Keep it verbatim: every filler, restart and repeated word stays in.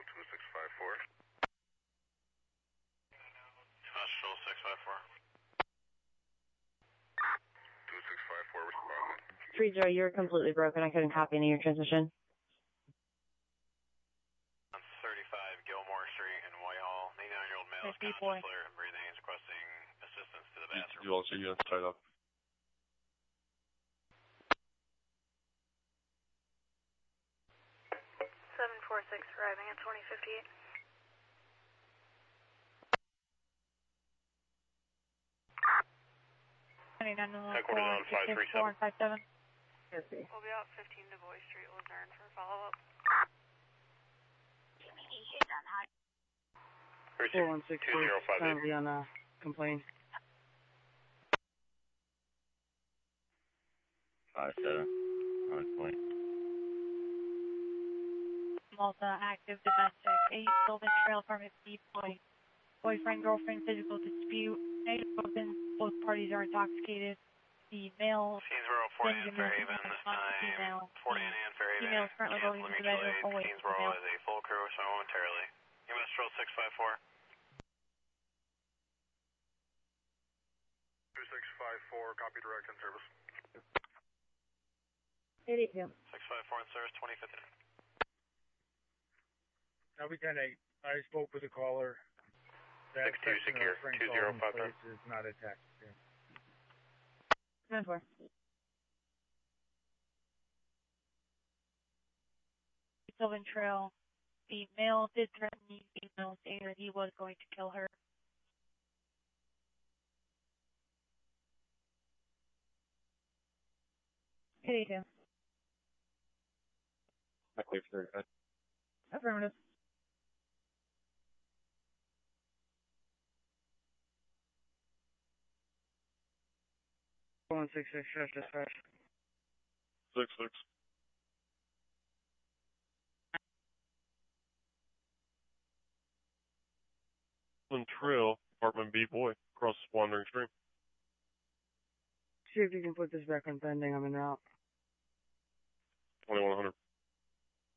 two six five four. Hospital six five four. two six five four, responding. three zero, you're completely broken. I couldn't copy any of your transmission. On thirty-five Gilmore Street in Whitehall, eighty-nine-year-old male is Hey, conscious, boy. clear and breathing. He's requesting assistance to the bathroom. You also units tied up. seven four six arriving at twenty fifty-eight. Headquarters on five three seven. five seven. We'll be out fifteen Du Bois Street, Luzerne for follow-up. four one six two zero five eight. currently on a complaint. Five seven. On point. Malta, active domestic, eight Sylvan Trail, apartment B, boy. Boyfriend, girlfriend, physical dispute. Negative open, both parties are intoxicated. The male Keensboro, forty in Benjamin Fairhaven is this not the time. female. forty The in Fairhaven. female is currently going Cancel into the bedroom mutual away aid. from the Keensboro male. is a full crew, so momentarily. U S Patrol six five four. two six five four, copy direct in service. eighty-two. six five four in service, twenty fifty. Copy ten eight. I spoke with the caller. That six two section of secure, the Frank two zero Sullivan five three. place is not attached. Yeah. ten four. Sylvan Trail. The male did threaten the female, saying that he was going to kill her. eighty-two. I clear for thirty-five. Affirmative. one six six, fresh dispatch. Six six. Sylvan Trail, apartment B, boy, across Wandering Stream. See if you can put this back on pending. I'm en route.